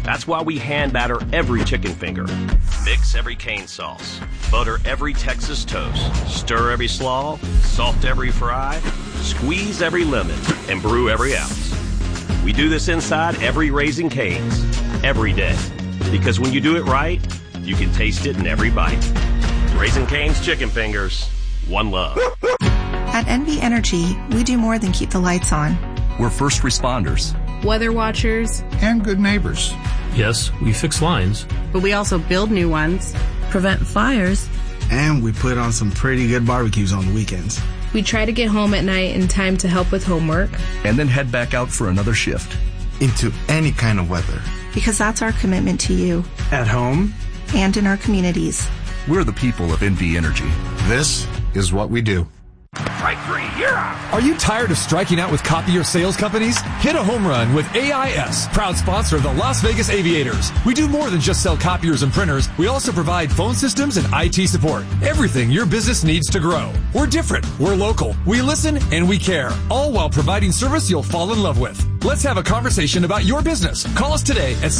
That's why we hand batter every chicken finger, mix every cane sauce, butter every Texas toast, stir every slaw, salt every fry, squeeze every lemon, and brew every ounce. We do this inside every Raising Cane's, every day. Because when you do it right, you can taste it in every bite. Raising Cane's Chicken Fingers, one love. At NV Energy, we do more than keep the lights on. We're first responders, weather watchers, and good neighbors. Yes, we fix lines, but we also build new ones, prevent fires, and we put on some pretty good barbecues on the weekends. We try to get home at night in time to help with homework, and then head back out for another shift. Into any kind of weather. Because that's our commitment to you. At home. And in our communities. We're the people of NV Energy. This is what we do. Strike three, you're out. Are you tired of striking out with copier sales companies? Hit a home run with AIS, proud sponsor of the Las Vegas Aviators. We do more than just sell copiers and printers. We also provide phone systems and IT support. Everything your business needs to grow. We're different. We're local. We listen and we care. All while providing service you'll fall in love with. Let's have a conversation about your business. Call us today at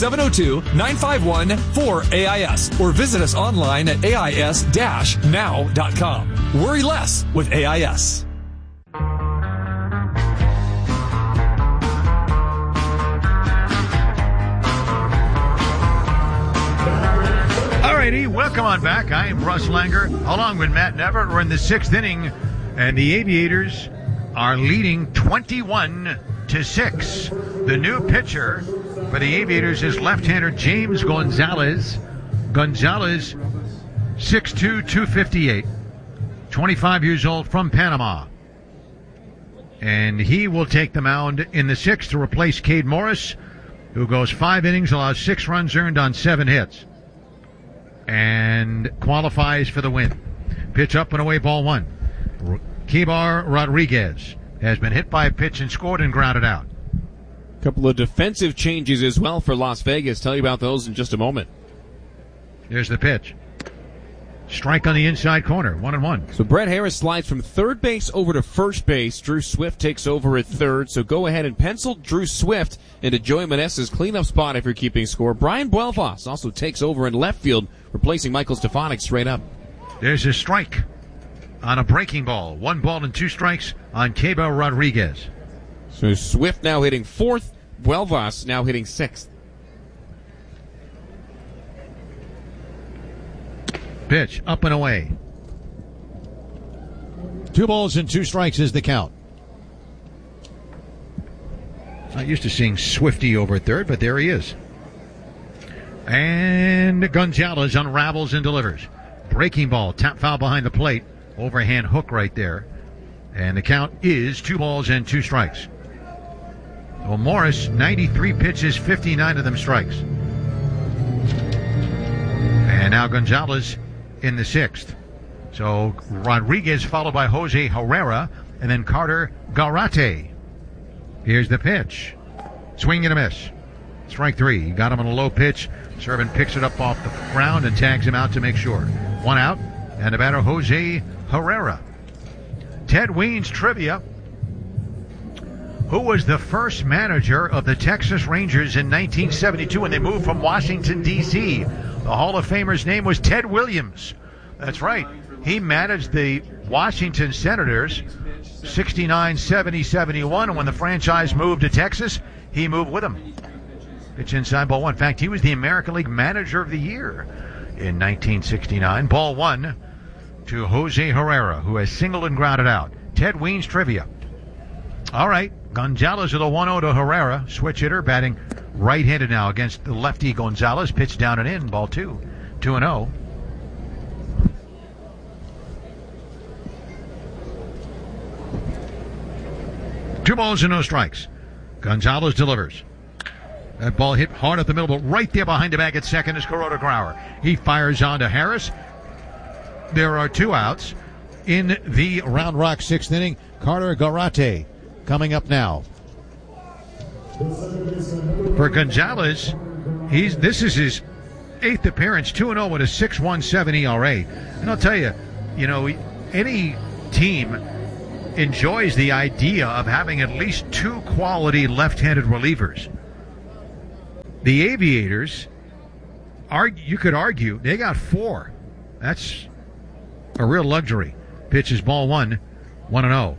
702-951-4AIS or visit us online at AIS-now.com. Worry less with AIS. Alrighty, welcome on back. I am Russ Langer, along with Matt Never. We're in the sixth inning, and the Aviators are leading 21-6. The new pitcher for the Aviators is left-hander James Gonzalez. Gonzalez, 6'2", 258. 25 years old, from Panama. And he will take the mound in the sixth to replace Cade Morris, who goes 5 innings, allows 6 runs earned on 7 hits, and qualifies for the win. Pitch up and away, ball 1. Keibert Rodriguez has been hit by a pitch and scored and grounded out. A couple of defensive changes as well for Las Vegas. Tell you about those in just a moment. Here's the pitch. Strike on the inside corner, 1-1. So Brett Harris slides from third base over to first base. Drew Swift takes over at third. So go ahead and pencil Drew Swift into Joey Meneses' cleanup spot if you're keeping score. Brian Buelvas also takes over in left field, replacing Michael Stefanik straight up. There's a strike on a breaking ball. 1 ball and 2 strikes on Keibert Rodriguez. So Swift now hitting fourth. Buelvas now hitting sixth. Pitch up and away. 2 balls and 2 strikes is the count. Not used to seeing Swifty over at third, but there he is. And Gonzalez unravels and delivers. Breaking ball, tap foul behind the plate. Overhand hook right there. And the count is 2 balls and 2 strikes. Well, Morris, 93 pitches, 59 of them strikes. And now Gonzalez in the sixth. So Rodriguez followed by Jose Herrera and then Carter Garate. Here's the pitch. Swing and a miss. Strike 3. He got him on a low pitch. Servant picks it up off the ground and tags him out to make sure. 1 out, and the batter Jose Herrera. Ted Weens trivia. Who was the first manager of the Texas Rangers in 1972 when they moved from Washington, D.C.? The Hall of Famer's name was Ted Williams. That's right. He managed the Washington Senators 69, 70, 71. And when the franchise moved to Texas, he moved with them. Pitch inside, ball 1. In fact, he was the American League Manager of the Year in 1969. Ball 1 to Jose Herrera, who has singled and grounded out. Ted Weens trivia. All right. Gonzalez with a 1-0 to Herrera. Switch hitter batting right-handed now against the lefty Gonzalez. Pitch down and in. Ball 2. 2-0. Two balls and no strikes. Gonzalez delivers. That ball hit hard up the middle, but right there behind the bag at second is Kuroda Grauer. He fires on to Harris. There are 2 outs in the Round Rock 6th inning. Carter Garate coming up now. For Gonzalez, this is his 8th appearance, 2-0 with a 6.17 ERA. And I'll tell you, any team enjoys the idea of having at least 2 quality left-handed relievers. The Aviators, you could argue, they got 4. That's a real luxury. Pitch is ball 1, 1-0.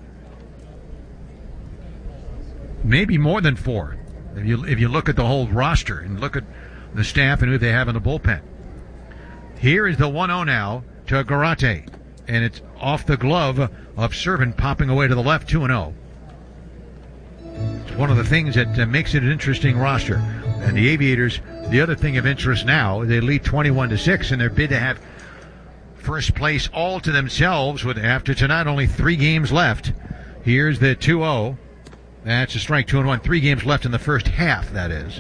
Maybe more than 4. If you look at the whole roster and look at the staff and who they have in the bullpen. Here is the 1-0 now to Garate. And it's off the glove of Servant, popping away to the left, 2-0. It's one of the things that makes it an interesting roster. And the Aviators, the other thing of interest now, they lead 21-6 in their bid to have first place all to themselves with, after tonight, only 3 games left. Here's the 2-0. That's a strike, 2-1. 3 games left in the first half, that is.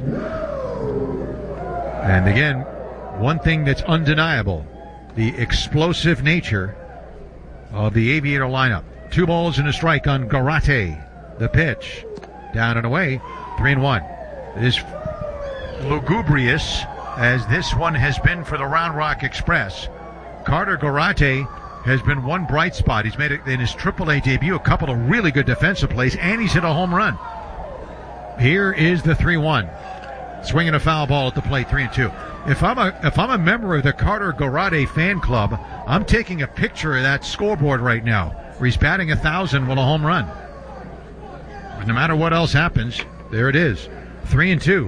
And again, one thing that's undeniable, the explosive nature of the Aviator lineup. 2 balls and a strike on Garate. The pitch. Down and away. 3-1. It is lugubrious as this one has been for the Round Rock Express. Carter Garate has been one bright spot. He's made it in his AAA debut a couple of really good defensive plays, and he's hit a home run. Here is the 3-1. Swinging a foul ball at the plate, 3-2. If I'm a member of the Carter Garate fan club, I'm taking a picture of that scoreboard right now, where he's batting 1,000 with a home run. No matter what else happens, there it is, 3-2.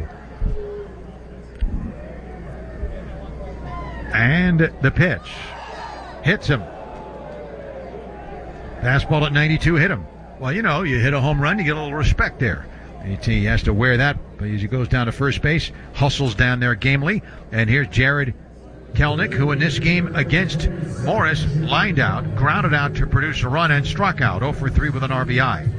And the pitch hits him. Fastball at 92 hit him. Well, you hit a home run, you get a little respect there. He has to wear that as he goes down to first base, hustles down there gamely. And here's Jared Kelenic, who in this game against Morris lined out, grounded out to produce a run, and struck out 0 for 3 with an RBI.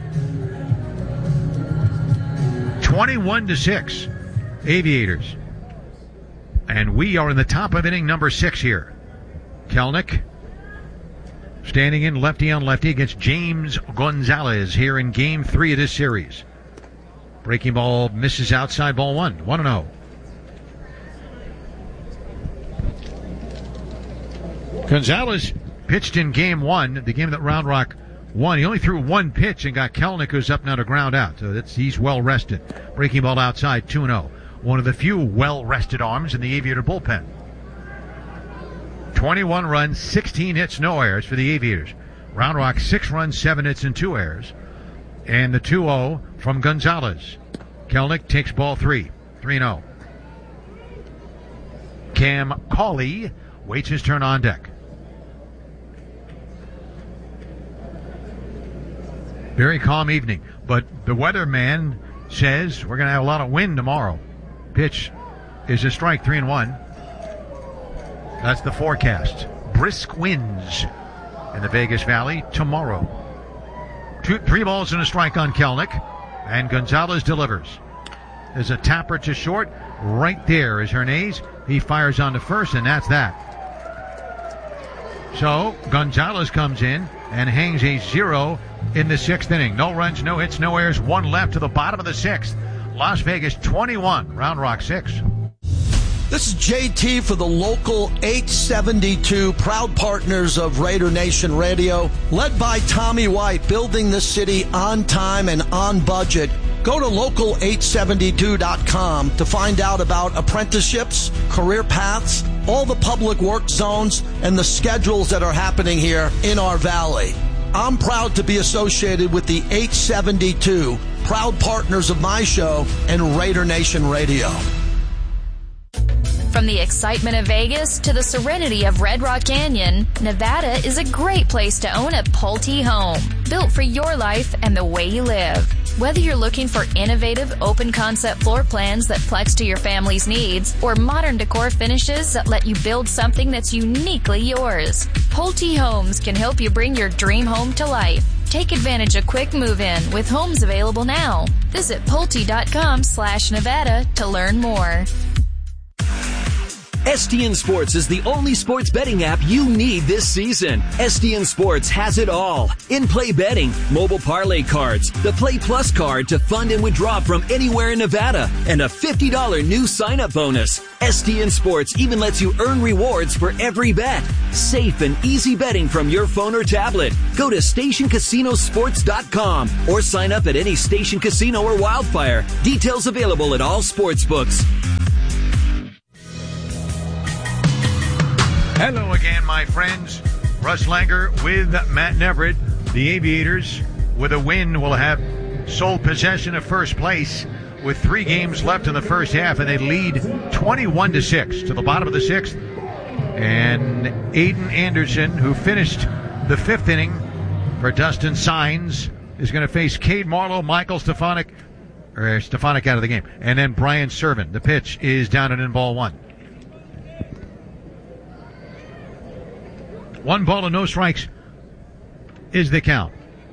21-6, Aviators. And we are in the top of inning number 6 here. Kelenic standing in lefty on lefty against James Gonzalez here in game 3 of this series. Breaking ball misses outside, ball 1, 1-0. Gonzalez pitched in game 1, the game that Round Rock won. He only threw 1 pitch and got Kelenic, who's up now to ground out. So he's well rested. Breaking ball outside, 2-0. One of the few well-rested arms in the Aviator bullpen. 21 runs, 16 hits, no errors for the Aviators. Round Rock, 6 runs, 7 hits, and 2 errors. And the 2-0 from Gonzalez. Kelenic takes ball 3, 3-0. Cam Cauley waits his turn on deck. Very calm evening, but the weatherman says we're going to have a lot of wind tomorrow. Pitch is a strike, 3-1. That's the forecast. Brisk winds in the Vegas Valley tomorrow. 3 balls and a strike on Kelenic, and Gonzalez delivers. There's a tapper to short. Right there is Hernandez. He fires on to first, and that's that. So Gonzalez comes in and hangs a 0 in the 6th inning. No runs, no hits, no errors. 1 left to the bottom of the 6th. Las Vegas 21, Round Rock 6. This is JT for the local 872, proud partners of Raider Nation Radio, led by Tommy White, building the city on time and on budget. Go to local872.com to find out about apprenticeships, career paths, all the public work zones, and the schedules that are happening here in our valley. I'm proud to be associated with the 872, proud partners of my show and Raider Nation Radio. From the excitement of Vegas to the serenity of Red Rock Canyon, Nevada is a great place to own a Pulte home, built for your life and the way you live. Whether you're looking for innovative, open-concept floor plans that flex to your family's needs, or modern decor finishes that let you build something that's uniquely yours, Pulte Homes can help you bring your dream home to life. Take advantage of quick move-in with homes available now. Visit Pulte.com/Nevada to learn more. STN Sports is the only sports betting app you need this season. STN Sports has it all. In-play betting, mobile parlay cards, the Play Plus card to fund and withdraw from anywhere in Nevada, and a $50 new sign-up bonus. STN Sports even lets you earn rewards for every bet. Safe and easy betting from your phone or tablet. Go to StationCasinoSports.com or sign up at any Station Casino or Wildfire. Details available at all sportsbooks. Hello again, my friends. Russ Langer with Matt Neverett. The Aviators, with a win, will have sole possession of first place with 3 games left in the first half, and they lead 21-6 to the bottom of the 6th. And Aiden Anderson, who finished the 5th inning for Dustin Signs, is going to face Cade Marlowe, Michael Stefanik out of the game, and then Brian Servan. The pitch is down and in ball 1. 1 ball and no strikes is the count.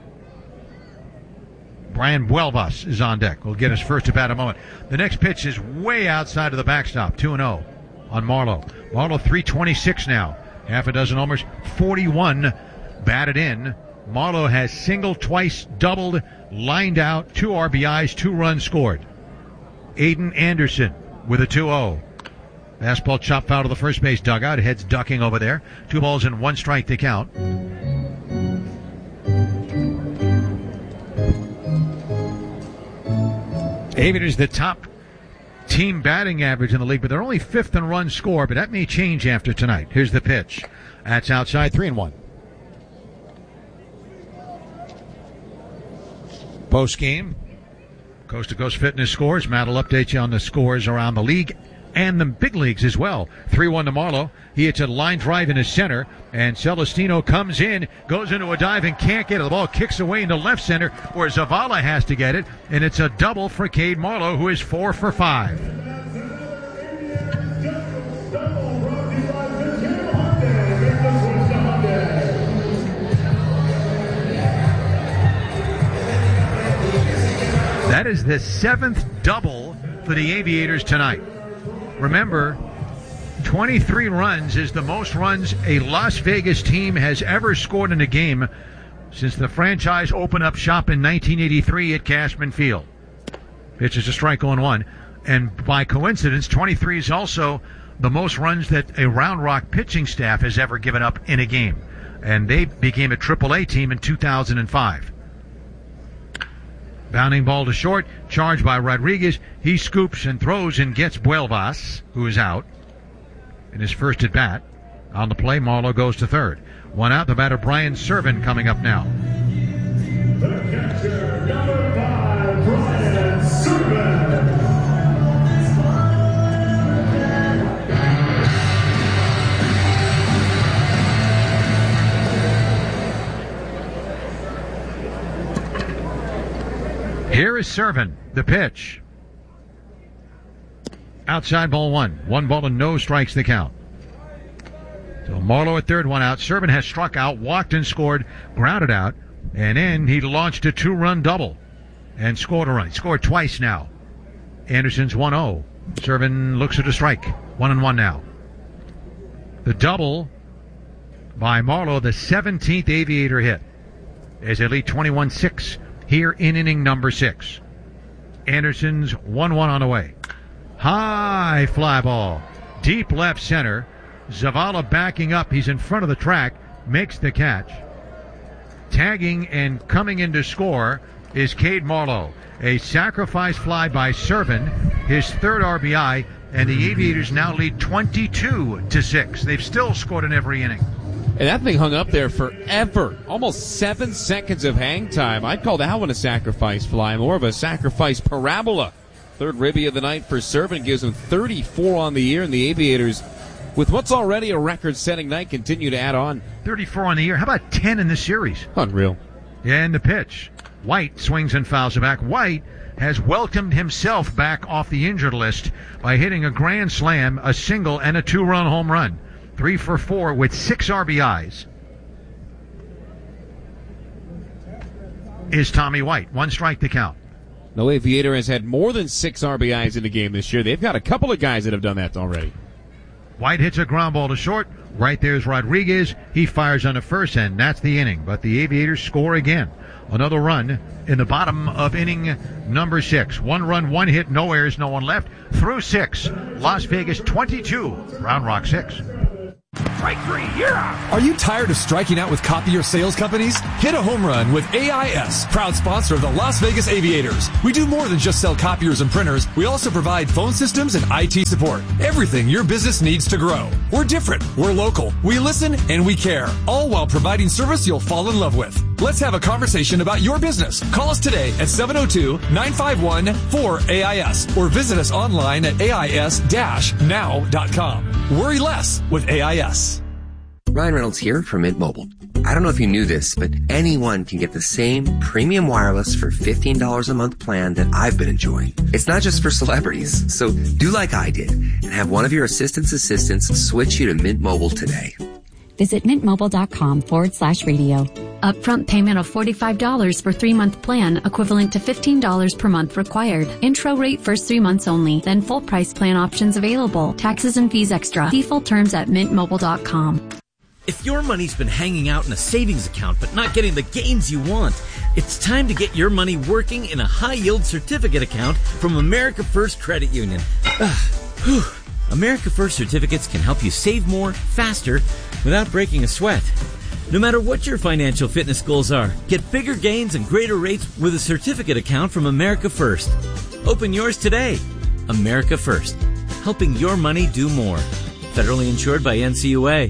Brian Buelvas is on deck. We'll get his first at bat in a moment. The next pitch is way outside of the backstop. 2-0 on Marlowe. Marlowe 326 now. Half a dozen homers, 41 batted in. Marlowe has singled, twice doubled, lined out, 2 RBIs, 2 runs scored. Aiden Anderson with a 2-0. Fastball chopped foul to the first base dugout. Head's ducking over there. 2 balls and 1 strike to count. Aviators the top team batting average in the league, but they're only 5th in run score, but that may change after tonight. Here's the pitch. That's outside, 3-1. Post game, Coast to Coast Fitness scores. Matt will update you on the scores around the league and the big leagues as well. 3-1 to Marlowe. He hits a line drive in his center, and Celestino comes in, goes into a dive and can't get it. The ball kicks away into left center where Zavala has to get it, and it's a double for Cade Marlowe, who is 4 for 5. That is the 7th double for the Aviators tonight. Remember, 23 runs is the most runs a Las Vegas team has ever scored in a game since the franchise opened up shop in 1983 at Cashman Field. Pitch is a strike on 1. And by coincidence, 23 is also the most runs that a Round Rock pitching staff has ever given up in a game. And they became a AAA team in 2005. Bounding ball to short, charged by Rodriguez. He scoops and throws and gets Buelvas, who is out in his first at bat. On the play, Marlowe goes to third. 1 out, the batter Brian Servan coming up now. The catcher, number 5, Brian Servan. Here is Servan, the pitch. Outside ball 1. 1 ball and no strikes the count. So Marlowe at third, 1 out. Servan has struck out, walked and scored, grounded out, and then he launched a 2-run double and scored a run. He scored twice now. Anderson's 1-0. Servan looks at a strike. 1-1 now. The double by Marlowe, the 17th Aviator hit, as they lead 21-6. Here in inning number 6. Anderson's 1-1 on the way. High fly ball. Deep left center. Zavala backing up. He's in front of the track. Makes the catch. Tagging and coming in to score is Cade Marlowe. A sacrifice fly by Servan. His 3rd RBI. And the Aviators now lead 22-6. They've still scored in every inning. And that thing hung up there forever. Almost 7 seconds of hang time. I'd call that one a sacrifice fly, more of a sacrifice parabola. 3rd ribby of the night for Servan gives him 34 on the year, and the Aviators, with what's already a record-setting night, continue to add on. 34 on the year. How about 10 in the series? Unreal. And the pitch. White swings and fouls it back. White has welcomed himself back off the injured list by hitting a grand slam, a single, and a 2-run home run. 3 for 4 with 6 RBIs is Tommy White. 1 strike to count. No Aviator has had more than 6 RBIs in the game this year. They've got a couple of guys that have done that already. White hits a ground ball to short. Right there's Rodriguez. He fires on the first, and that's the inning. But the Aviators score again. Another run in the bottom of inning number 6. 1 run, 1 hit, no errors, no one left. Through 6. Las Vegas 22. Round Rock 6. Strike three, you're out. Are you tired of striking out with copier sales companies? Hit a home run with AIS, proud sponsor of the Las Vegas Aviators. We do more than just sell copiers and printers. We also provide phone systems and IT support. Everything your business needs to grow. We're different. We're local. We listen and we care. All while providing service you'll fall in love with. Let's have a conversation about your business. Call us today at 702-951-4AIS or visit us online at AIS-now.com. Worry less with AIS. Ryan Reynolds here from Mint Mobile. I don't know if you knew this, but anyone can get the same premium wireless for $15 a month plan that I've been enjoying. It's not just for celebrities, so do like I did and have one of your assistants switch you to Mint Mobile today. Visit mintmobile.com/radio. Upfront payment of $45 for 3-month plan, equivalent to $15 per month required. Intro rate first 3 months only, then full price plan options available. Taxes and fees extra. See full terms at mintmobile.com. If your money's been hanging out in a savings account but not getting the gains you want, it's time to get your money working in a high-yield certificate account from America First Credit Union. America First certificates can help you save more, faster, without breaking a sweat. No matter what your financial fitness goals are, get bigger gains and greater rates with a certificate account from America First. Open yours today. America First, helping your money do more. Federally insured by NCUA.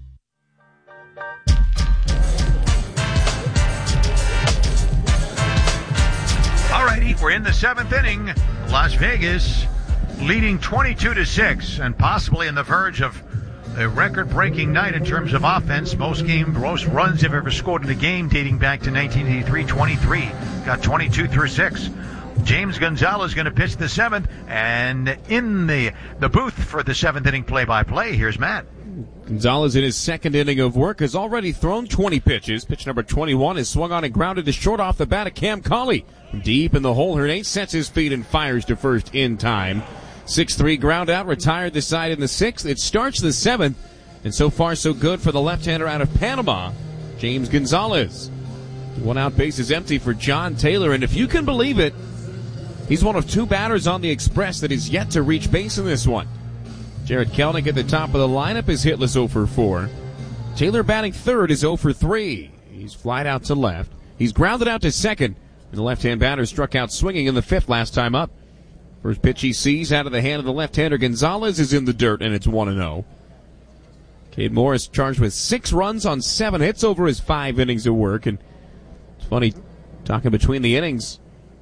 Alrighty, we're in the 7th inning. Las Vegas leading 22-6 and possibly on the verge of a record-breaking night in terms of offense. Most runs they've ever scored in a game dating back to 1983, 23. Got 22 through 6. James Gonzalez going to pitch the 7th, and in the booth for the 7th inning play-by-play, here's Matt. Gonzalez in his 2nd inning of work has already thrown 20 pitches. Pitch number 21 is swung on and grounded to short off the bat of Cam Cauley. From deep in the hole, Hernandez sets his feet and fires to first in time. 6-3 ground out, retired the side in the 6th. It starts the 7th, and so far so good for the left-hander out of Panama, James Gonzalez. 1 out, base is empty for John Taylor, and if you can believe it, he's one of 2 batters on the Express that is yet to reach base in this one. Jared Kelnick at the top of the lineup is hitless 0 for 4. Taylor batting 3rd is 0 for 3. He's flied out to left. He's grounded out to 2nd, and the left-hand batter struck out swinging in the 5th last time up. First pitch he sees out of the hand of the left-hander Gonzalez is in the dirt, and it's 1-0. Cade Morris charged with 6 runs on 7 hits over his 5 innings of work, and it's funny, talking between the innings,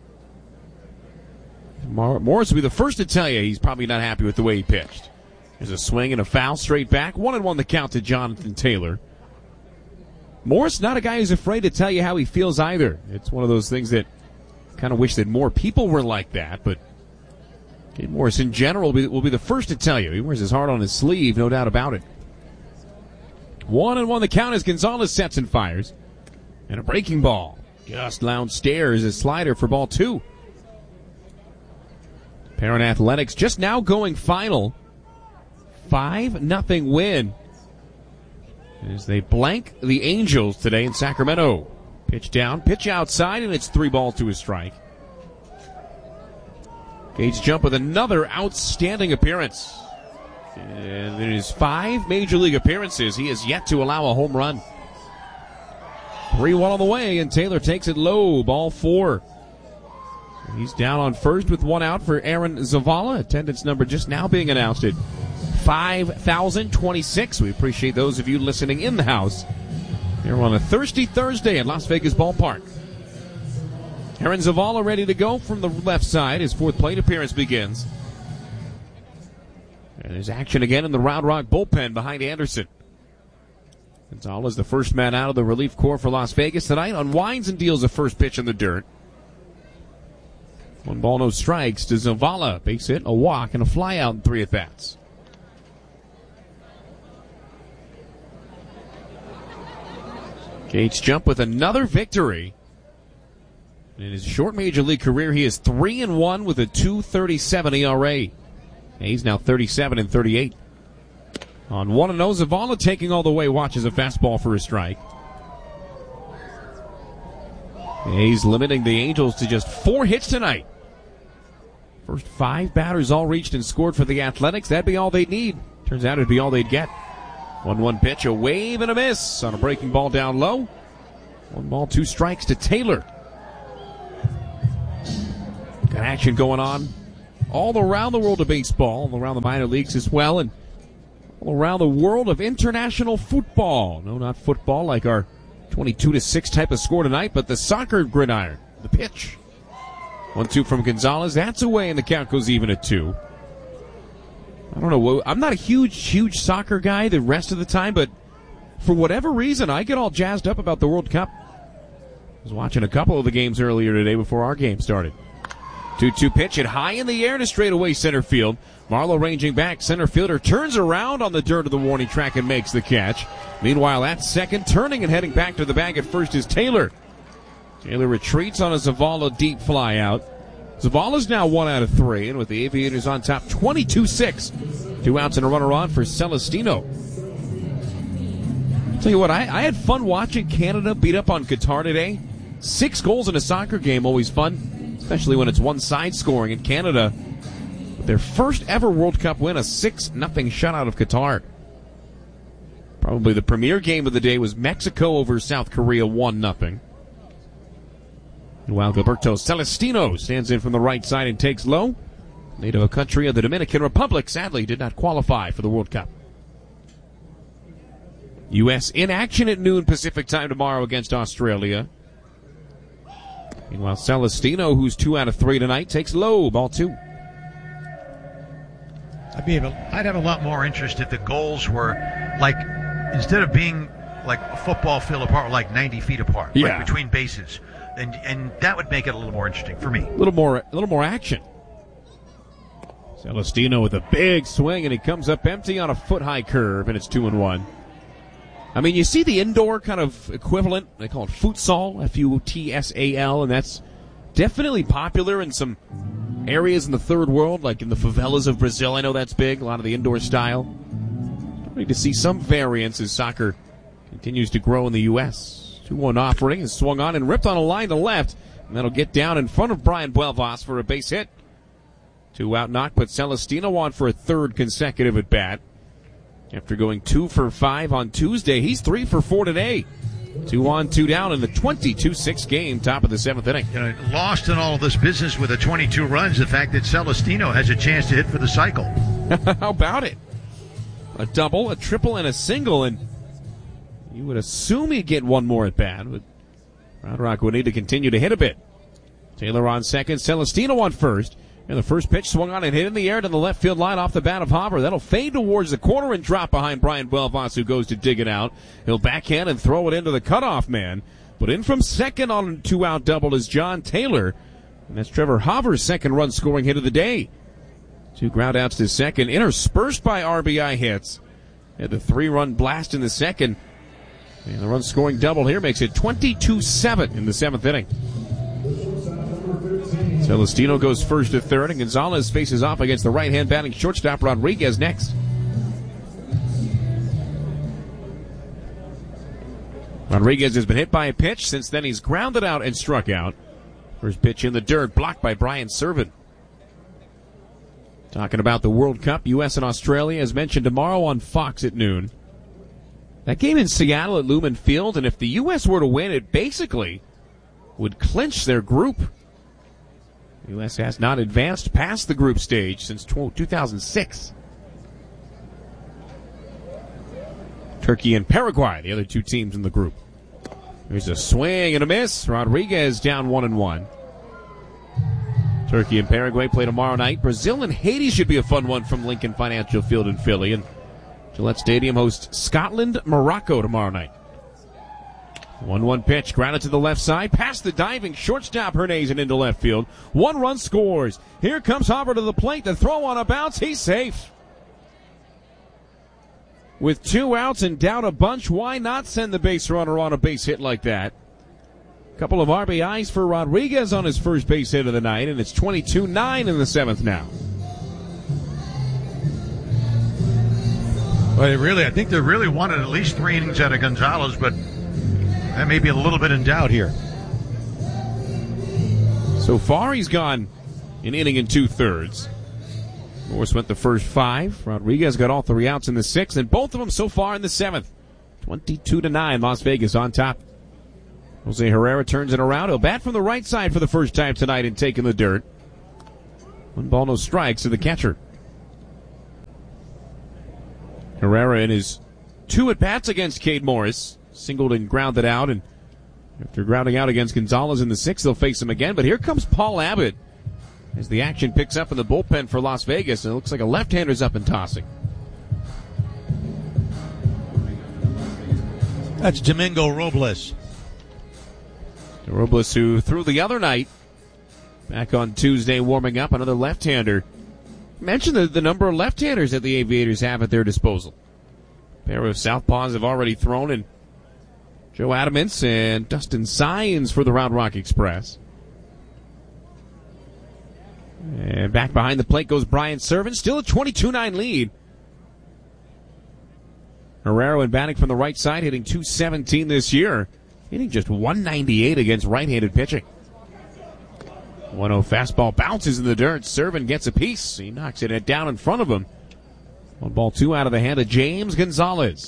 Morris will be the first to tell you he's probably not happy with the way he pitched. There's a swing and a foul straight back. 1-1 the count to Jonathan Taylor. Morris, not a guy who's afraid to tell you how he feels either. It's one of those things that kind of wish that more people were like that, but Cade Morris in general will be the first to tell you. He wears his heart on his sleeve, no doubt about it. 1-1 the count as Gonzalez sets and fires. And a breaking ball. Just downstairs, a slider for ball 2. Parent Athletics just now going final. 5-0 win as they blank the Angels today in Sacramento. Pitch down, pitch outside, and it's 3 balls to a strike. Gage Jump with another outstanding appearance. And in his 5 major league appearances, he has yet to allow a home run. 3-1 on the way, and Taylor takes it low, ball 4. He's down on first with 1 out for Aaron Zavala. Attendance number just now being announced at 5,026. We appreciate those of you listening in the house here on a thirsty Thursday at Las Vegas Ballpark. Aaron Zavala ready to go from the left side. His 4th plate appearance begins. And there's action again in the Round Rock bullpen behind Anderson. Gonzalez, the first man out of the relief corps for Las Vegas tonight, unwinds and deals a first pitch in the dirt. 1 ball, no strikes to Zavala. Base hit, a walk, and a fly out in 3 at-bats. Gage Jump with another victory. In his short major league career, he is 3-1 with a 2.37 ERA. He's now 37-38. On 1-0, Zavala taking all the way, watches a fastball for a strike. He's limiting the Angels to just 4 hits tonight. First 5 batters all reached and scored for the Athletics. That'd be all they'd need. Turns out it'd be all they'd get. 1-1 pitch, a wave and a miss on a breaking ball down low. 1 ball, 2 strikes to Taylor. Got action going on all around the world of baseball, all around the minor leagues as well, and all around the world of international football. No, not football like our 22-6 type of score tonight, but the soccer gridiron. The pitch. 1-2 from Gonzalez. That's away, and the count goes even at 2. I don't know. I'm not a huge soccer guy the rest of the time, but for whatever reason, I get all jazzed up about the World Cup. I was watching a couple of the games earlier today before our game started. 2-2 pitch, hit high in the air to straightaway center field. Marlowe ranging back. Center fielder turns around on the dirt of the warning track and makes the catch. Meanwhile, at second, turning and heading back to the bag at first is Taylor. Taylor retreats on a Zavala deep fly out. Zavala's now 1 out of 3, and with the Aviators on top, 22-6. 2 outs and a runner on for Celestino. I'll tell you what, I had fun watching Canada beat up on Qatar today. 6 goals in a soccer game, always fun, especially when it's one side scoring. In Canada, with their first ever World Cup win, a 6-0 shutout of Qatar. Probably the premier game of the day was Mexico over South Korea, 1-0. While Gilberto Celestino stands in from the right side and takes low. Native of country of the Dominican Republic, sadly did not qualify for the World Cup. U.S. in action at noon Pacific time tomorrow against Australia. Meanwhile, Celestino, who's 2 out of 3 tonight, takes low, ball 2. I'd have a lot more interest if the goals were like, instead of being like a football field apart, like 90 feet apart, like between bases. And that would make it a little more interesting for me. A little more action. Celestino with a big swing, and he comes up empty on a foot-high curve, and it's 2-1. I mean, you see the indoor kind of equivalent. They call it futsal, F-U-T-S-A-L, and that's definitely popular in some areas in the third world, like in the favelas of Brazil. I know that's big, a lot of the indoor style. Starting to see some variance as soccer continues to grow in the U.S. 2-1 offering is swung on and ripped on a line to left. And that'll get down in front of Brian Buelvas for a base hit. 2 out knock, but Celestino on for a 3rd consecutive at bat. After going 2 for 5 on Tuesday, he's 3 for 4 today. 2 on, 2 down in the 22-6 game, top of the 7th inning. Lost in all of this business with the 22 runs, the fact that Celestino has a chance to hit for the cycle. How about it? A double, a triple, and a single, and you would assume he'd get one more at bat, but Round Rock would need to continue to hit a bit. Taylor on second, Celestino on first, and the first pitch swung on and hit in the air to the left field line off the bat of Hopper. That'll fade towards the corner and drop behind Brian Buelvas, who goes to dig it out. He'll backhand and throw it into the cutoff man. But in from second on a 2-out double is John Taylor, and that's Trevor Hopper's second run scoring hit of the day. 2 ground outs to second, interspersed by RBI hits. Had the 3-run blast in the second. And the run-scoring double here makes it 22-7 in the 7th inning. Celestino goes first to third, and Gonzalez faces off against the right-hand batting shortstop Rodriguez next. Rodriguez has been hit by a pitch. Since then, he's grounded out and struck out. First pitch in the dirt, blocked by Brian Serven. Talking about the World Cup, U.S. and Australia, as mentioned, tomorrow on Fox at noon. That game in Seattle at Lumen Field, and if the U.S. were to win, it basically would clinch their group. The U.S. has not advanced past the group stage since 2006. Turkey and Paraguay, the other 2 teams in the group. There's a swing and a miss. Rodriguez down 1-1. Turkey and Paraguay play tomorrow night. Brazil and Haiti should be a fun one from Lincoln Financial Field in Philly. And Gillette Stadium hosts Scotland, Morocco tomorrow night. 1-1 pitch, grounded to the left side, past the diving shortstop Hernandez and into left field. 1 run scores. Here comes Hopper to the plate. The throw on a bounce. He's safe. With 2 outs and down a bunch, why not send the base runner on a base hit like that? Couple of RBIs for Rodriguez on his first base hit of the night, and it's 22-9 in the 7th now. Well, I think they really wanted at least 3 innings out of Gonzalez, but that may be a little bit in doubt here. So far, he's gone an inning and 2/3. Morris went the first 5. Rodriguez got all 3 outs in the 6th, and both of them so far in the 7th. 22-9, Las Vegas on top. Jose Herrera turns it around. He'll bat from the right side for the first time tonight and taking the dirt. 1 ball, no strikes to the catcher. Herrera in his 2 at-bats against Cade Morris. Singled and grounded out, and after grounding out against Gonzalez in the 6th, they'll face him again. But here comes Paul Abbott as the action picks up in the bullpen for Las Vegas, and it looks like a left-hander's up and tossing. That's Domingo Robles. Robles, who threw the other night, back on Tuesday warming up, another left-hander. Mention the number of left-handers that the Aviators have at their disposal. A pair of southpaws have already thrown, and Joe Adamance and Dustin Sines for the Round Rock Express. And back behind the plate goes Brian Servin, still a 22-9 lead. Herrera and batting from the right side, hitting .217 this year, hitting just .198 against right-handed pitching. 1-0 fastball bounces in the dirt. Servin gets a piece. He knocks it down in front of him. 1 ball, 2 out of the hand of James Gonzalez.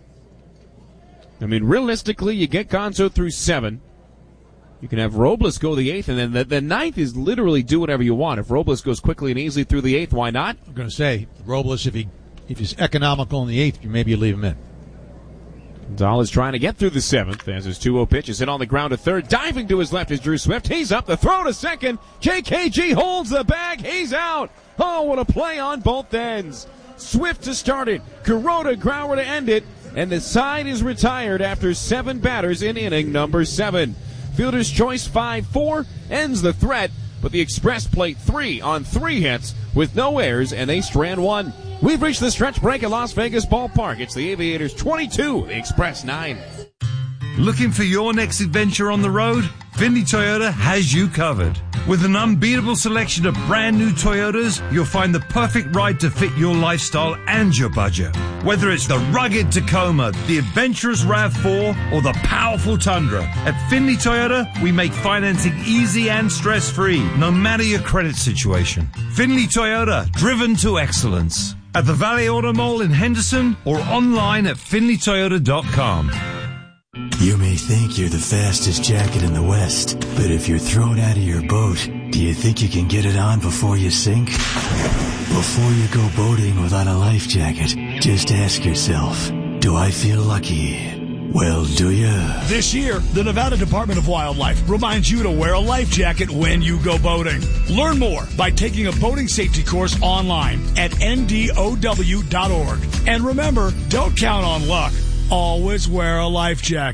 I mean, realistically, you get Gonzo through 7. You can have Robles go the 8th, and then the 9th is literally do whatever you want. If Robles goes quickly and easily through the 8th, why not? I'm going to say, Robles, if he's economical in the 8th, maybe you leave him in. Gonzalez trying to get through the 7th as his 2-0 pitch is hit on the ground to third. Diving to his left is Drew Swift. He's up. The throw to second. JKG holds the bag. He's out. Oh, what a play on both ends. Swift to start it. Kuroda, Grauer to end it. And the side is retired after 7 batters in inning number 7. Fielder's choice 5-4 ends the threat, but the Express played 3 on 3 hits with no errors, and they strand 1. We've reached the stretch break at Las Vegas Ballpark. It's the Aviators 22, the Express 9. Looking for your next adventure on the road? Findlay Toyota has you covered. With an unbeatable selection of brand new Toyotas, you'll find the perfect ride to fit your lifestyle and your budget. Whether it's the rugged Tacoma, the adventurous RAV4, or the powerful Tundra, at Findlay Toyota, we make financing easy and stress-free, no matter your credit situation. Findlay Toyota, driven to excellence. At the Valley Auto Mall in Henderson, or online at FindlayToyota.com. You may think you're the fastest jacket in the West, but if you're thrown out of your boat, do you think you can get it on before you sink? Before you go boating without a life jacket, just ask yourself, do I feel lucky? Well, do you? This year, the Nevada Department of Wildlife reminds you to wear a life jacket when you go boating. Learn more by taking a boating safety course online at ndow.org. And remember, don't count on luck. Always wear a life jacket.